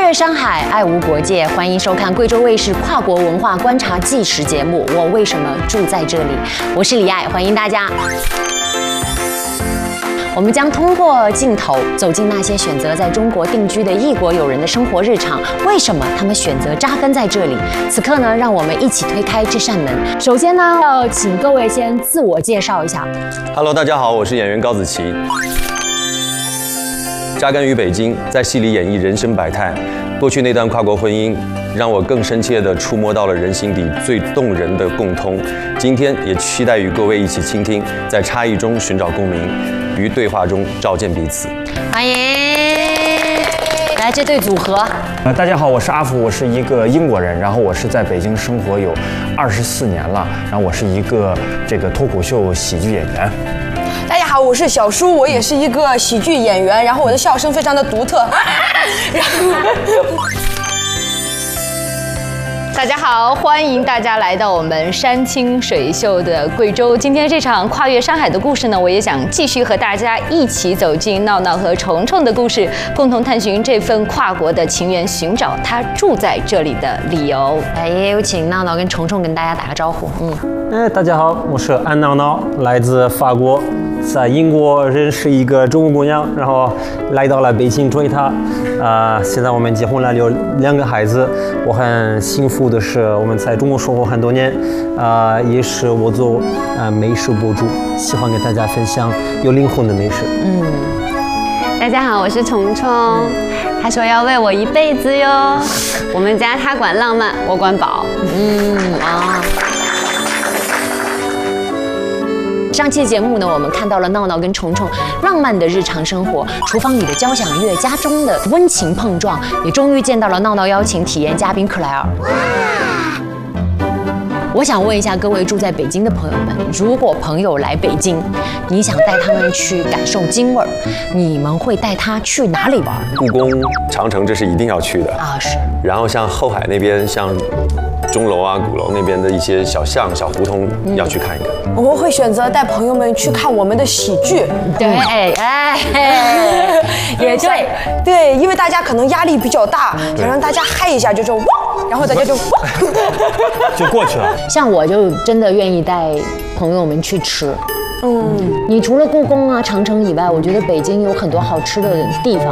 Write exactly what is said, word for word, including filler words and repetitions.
越山海，爱无国界，欢迎收看贵州卫视跨国文化观察纪实节目《我为什么住在这里》，我是李艾，欢迎大家。我们将通过镜头走进那些选择在中国定居的异国友人的生活日常，为什么他们选择扎根在这里？此刻呢，让我们一起推开这扇门。首先呢，要请各位先自我介绍一下。 Hello， 大家好，我是演员高子琪，扎根于北京，在戏里演绎人生百态。过去那段跨国婚姻，让我更深切地触摸到了人心底最动人的共通。今天也期待与各位一起倾听，在差异中寻找共鸣，于对话中照见彼此。 欢迎来这对组合。 呃，大家好，我是阿福，我是一个英国人，然后我是在北京生活有二十四年了，然后我是一个这个脱口秀喜剧演员。 大家好，我是小舒，我也是一个喜剧演员，然后我的笑声非常的独特。然后大家好，欢迎大家来到我们山清水秀的贵州。今天这场跨越山海的故事呢，我也想继续和大家一起走进闹闹和虫虫的故事，共同探寻这份跨国的情缘，寻找他住在这里的理由。 来，也有请闹闹跟虫虫跟大家打个招呼。嗯， 哎，大家好，我是安闹闹，来自法国，在英国认识一个中国姑娘，然后来到了北京追她。啊、呃，现在我们结婚了，有两个孩子。我很幸福的是，我们在中国生活很多年，啊、呃，也是我做呃美食博主，喜欢给大家分享有灵魂的美食。 嗯，大家好，我是虫虫，他说要为我一辈子哟。我们家他管浪漫，我管饱。 嗯啊。上期节目呢，我们看到了闹闹跟虫虫浪漫的日常生活，厨房里的交响乐，家中的温情碰撞，也终于见到了闹闹邀请体验嘉宾克莱尔。我想问一下各位住在北京的朋友们，如果朋友来北京，你想带他们去感受京味儿，你们会带他去哪里玩？ 故宫、长城这是一定要去的啊，是。 然后像后海那边，像钟楼啊、鼓楼那边的一些小巷、小胡同，要去看一看。 我们会选择带朋友们去看我们的喜剧。 对，哎，也对， 对，因为大家可能压力比较大，想让大家嗨一下，就说哇，然后大家就哇， 就过去了。 像我就真的愿意带朋友们去吃。嗯，你除了故宫啊、长城以外，我觉得北京有很多好吃的地方。